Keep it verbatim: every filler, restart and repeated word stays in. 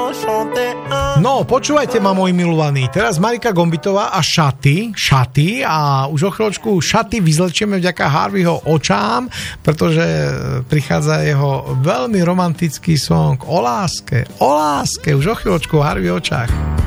No, počúvajte ma, moji milovaní. Teraz Marika Gombitová a šaty, šaty a už o chvíľočku šaty vyzlečieme vďaka Harveyho očám, pretože prichádza jeho veľmi romantický song o láske, o láske, už o chvíľočku Harvey očách.